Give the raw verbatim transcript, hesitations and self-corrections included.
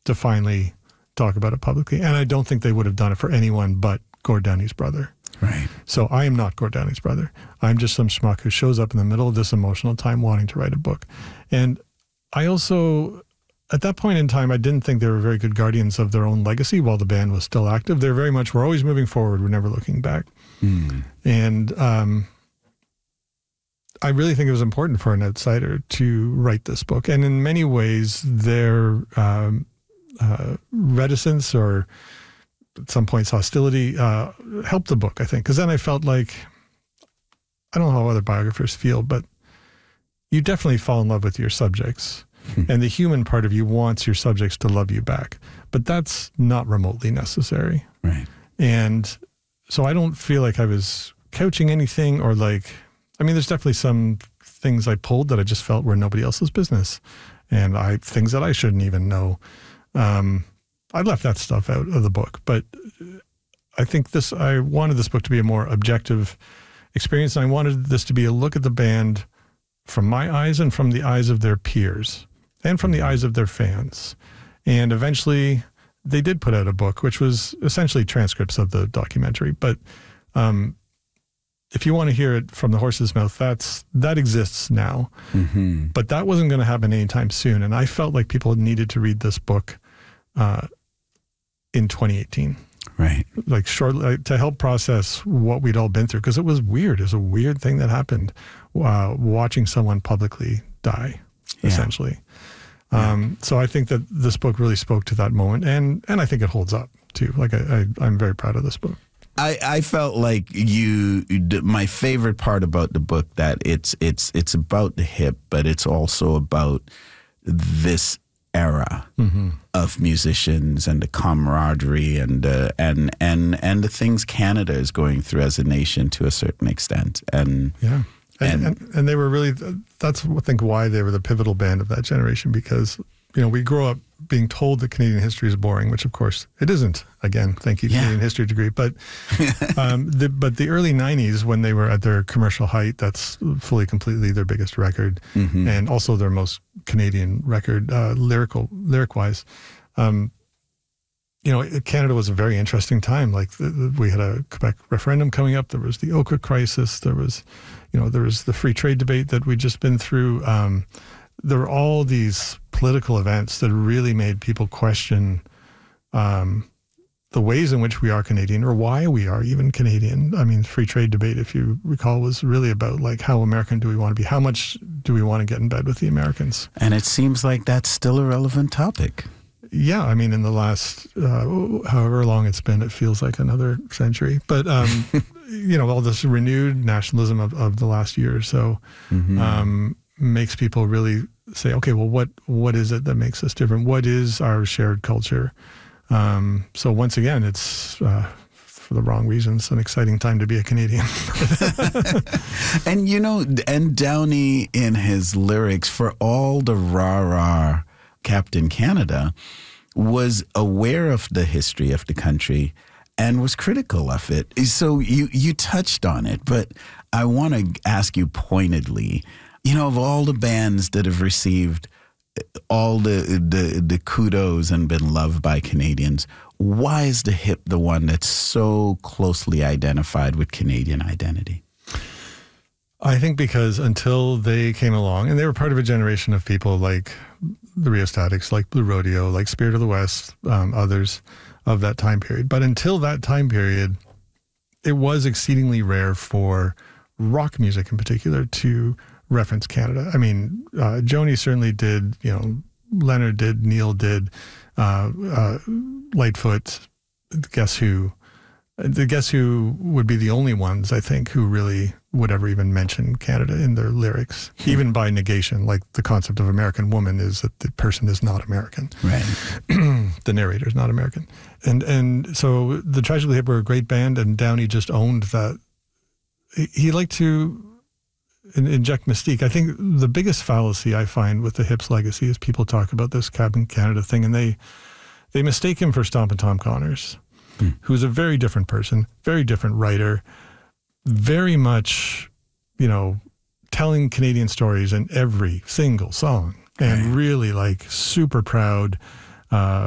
to finally talk about it publicly. And I don't think they would have done it for anyone but Gord Downie's brother. Right. So I am not Gord Downie's brother. I'm just some schmuck who shows up in the middle of this emotional time wanting to write a book. And I also, at that point in time, I didn't think they were very good guardians of their own legacy while the band was still active. They're very much, we're always moving forward. We're never looking back. Mm. And um, I really think it was important for an outsider to write this book. And in many ways, their um, uh, reticence or at some points hostility uh, helped the book, I think. Because then I felt like, I don't know how other biographers feel, but you definitely fall in love with your subjects. And the human part of you wants your subjects to love you back. But that's not remotely necessary. Right. And so I don't feel like I was couching anything or like, I mean, there's definitely some things I pulled that I just felt were nobody else's business. And I things that I shouldn't even know. Um, I left that stuff out of the book. But I think this, I wanted this book to be a more objective experience. And I wanted this to be a look at the band from my eyes and from the eyes of their peers and from the eyes of their fans. And eventually they did put out a book, which was essentially transcripts of the documentary. But um, if you want to hear it from the horse's mouth, that's that exists now. Mm-hmm. But that wasn't going to happen anytime soon. And I felt like people needed to read this book uh, in twenty eighteen. Right. Like shortly like, to help process what we'd all been through, because it was weird. It was a weird thing that happened, uh, watching someone publicly die, yeah. essentially. Yeah. Um, so I think that this book really spoke to that moment, and and I think it holds up too. Like I, I I'm very proud of this book. I, I felt like you. My favorite part about the book that it's it's it's about the hip, but it's also about this era mm-hmm. of musicians and the camaraderie and uh, and and and the things Canada is going through as a nation to a certain extent. And yeah, and and, and, and they were really, that's I think why they were the pivotal band of that generation, because you know we grow up being told that Canadian history is boring, which of course it isn't. Again, thank you, yeah. Canadian history degree. But um, the, but the early nineties, when they were at their commercial height, that's fully, completely their biggest record, mm-hmm. and also their most Canadian record, uh, lyrical, lyric-wise. Um, you know, Canada was a very interesting time. Like the, the, we had a Quebec referendum coming up. There was the Oka crisis. There was, you know, there was the free trade debate that we'd just been through. Um, there were all these political events that really made people question um, the ways in which we are Canadian, or why we are even Canadian. I mean, free trade debate, if you recall, was really about like how American do we want to be? How much do we want to get in bed with the Americans? And it seems like that's still a relevant topic. Yeah, I mean, in the last, uh, however long it's been, it feels like another century. But, um, you know, all this renewed nationalism of, of the last year or so mm-hmm. um, makes people really say, okay, well, what what is it that makes us different? What is our shared culture? Um, so once again, it's, uh, for the wrong reasons, an exciting time to be a Canadian. And, you know, and Downie in his lyrics, for all the rah-rah Captain Canada, was aware of the history of the country and was critical of it. So you, you touched on it, but I want to ask you pointedly, you know, of all the bands that have received all the, the the kudos and been loved by Canadians, why is the hip the one that's so closely identified with Canadian identity? I think because until they came along, and they were part of a generation of people like the Rheostatics, like Blue Rodeo, like Spirit of the West, um, others of that time period. But until that time period, it was exceedingly rare for rock music in particular to reference Canada. I mean, uh, Joni certainly did, you know, Leonard did, Neil did, uh, uh, Lightfoot, Guess Who. The Guess Who would be the only ones, I think, who really would ever even mention Canada in their lyrics, hmm. even by negation. Like the concept of American woman is that the person is not American. Right. The narrator is not American. And and so the Tragically Hip were a great band, and Downie just owned that. He liked to inject mystique. I think the biggest fallacy I find with the Hip's legacy is people talk about this Captain Canada thing, and they they mistake him for Stompin' Tom Connors, hmm. who's a very different person, very different writer, very much, you know, telling Canadian stories in every single song, and right. really like super proud, uh,